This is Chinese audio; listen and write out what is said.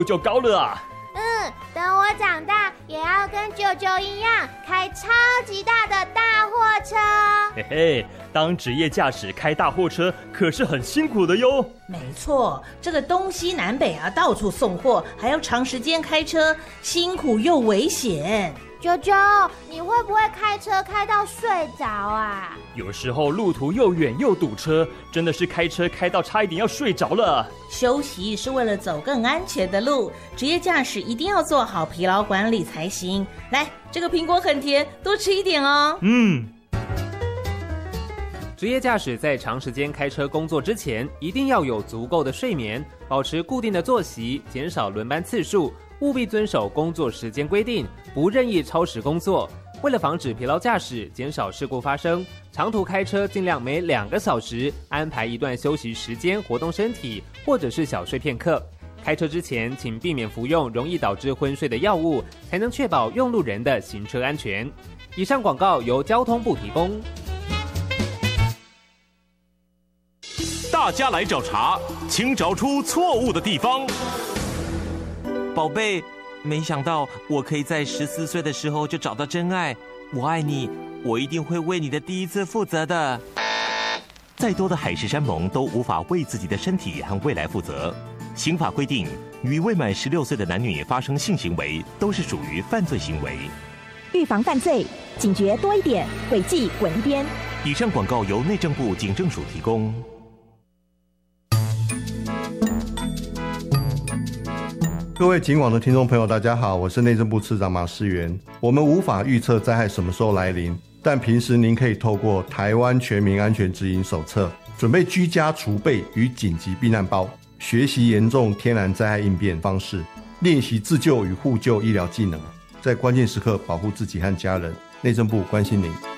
就高了啊。 等我长大也要跟舅舅一样开超级大的大货车。 嘿嘿，当职业驾驶开大货车可是很辛苦的哟。 没错，这个东西南北啊，到处送货，还要长时间开车，辛苦又危险。 舅舅，你会不会开车开到睡着啊？ 有时候路途又远又堵车，真的是开车开到差一点要睡着了。 休息是为了走更安全的路，职业驾驶一定要做好疲劳管理才行。来，这个苹果很甜，多吃一点哦。 职业驾驶在长时间开车工作之前，一定要有足够的睡眠，保持固定的作息，减少轮班次数，务必遵守工作时间规定，不任意超时工作。为了防止疲劳驾驶，减少事故发生，长途开车尽量每2个小时安排一段休息时间，活动身体，或者是小睡片刻。开车之前，请避免服用容易导致昏睡的药物，才能确保用路人的行车安全。以上广告由交通部提供。 大家来找茬，请找出错误的地方。 宝贝，没想到我可以在14岁的时候就找到真爱。我爱你，我一定会为你的第一次负责的。 再多的海誓山盟都无法为自己的身体和未来负责。刑法规定，与未满16岁的男女发生性行为都是属于犯罪行为。 预防犯罪，警觉多一点，违纪滚一边。 以上广告由内政部警政署提供。 各位警网的听众朋友，大家好，我是内政部次长马世元。我们无法预测灾害什么时候来临，但平时您可以透过台湾全民安全指引手册，准备居家储备与紧急避难包，学习严重天然灾害应变方式，练习自救与互救医疗技能，在关键时刻保护自己和家人。内政部关心您。